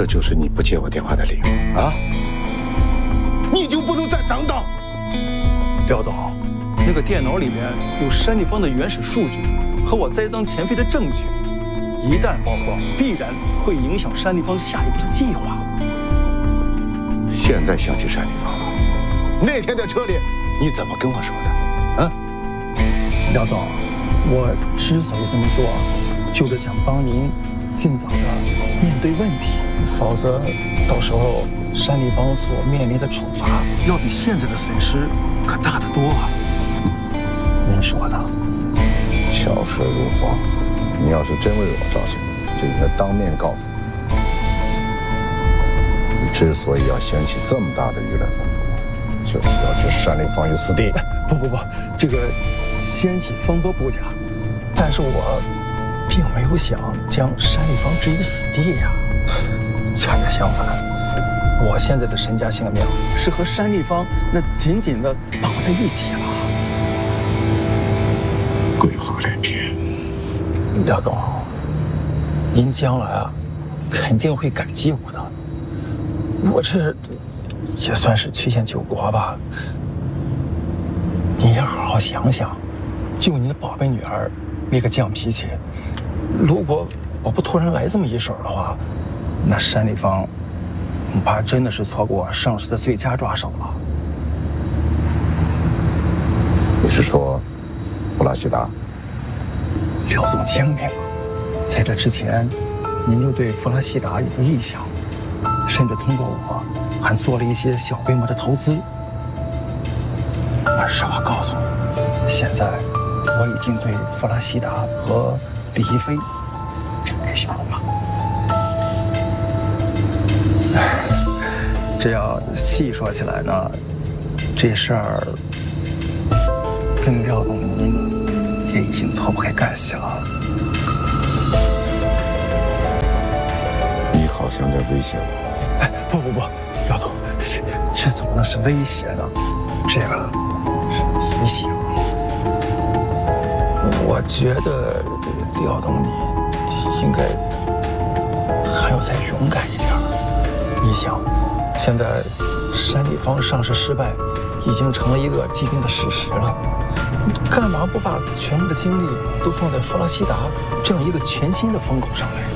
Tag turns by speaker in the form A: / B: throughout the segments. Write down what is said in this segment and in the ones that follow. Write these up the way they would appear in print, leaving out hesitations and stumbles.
A: 这就是你不接我电话的理由啊？你就不能再等等？
B: 廖总，那个电脑里面有山立方的原始数据和我栽赃前非的证据，一旦曝光，必然会影响山立方下一步的计划。
A: 现在想起山立方了？那天在车里你怎么跟我说的？啊？
B: 廖总，我之所以这么做，就是想帮您尽早的面对问题，否则到时候山立方所面临的处罚要比现在的损失可大得多啊。您说呢？
A: 巧舌如簧，你要是真为我着想，就应该当面告诉我，你之所以要掀起这么大的舆论风波，就是要置山立方于死地。
B: 不，这个掀起风波不假，但是我并没有想将山立方置于死地呀。恰恰相反，我现在的身家性命是和山立方那紧紧的绑在一起了。
A: 鬼话连篇。
B: 廖总，您将来啊，肯定会感激我的。我这也算是曲线救国吧。你也好好想想，就你的宝贝女儿那个犟脾气，如果我不突然来这么一手的话，那山立方恐怕真的是错过上市的最佳抓手了。
A: 你是说弗拉西达？
B: 廖总精明啊！在这之前，您就对弗拉西达有过意向，甚至通过我还做了一些小规模的投资。而实话告诉你，现在我已经对弗拉西达和李一飞展开行动了。这要细说起来呢，这事儿跟廖总您也已经脱不开干系了。
A: 你好像在威胁我。
B: 哎，不，廖总，这怎么能是威胁呢？这个是提醒。我觉得廖总你应该还要再勇敢一点。你想，现在山立方上市失败已经成了一个既定的事实了，干嘛不把全部的精力都放在弗拉西达这样一个全新的风口上来呢？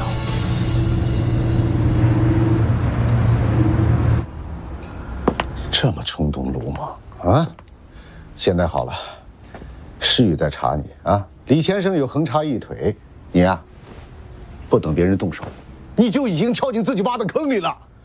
A: 这么冲动鲁莽啊！现在好了，世宇在查你啊，李先生有横插一腿，你啊，不等别人动手，你就已经跳进自己挖的坑里了。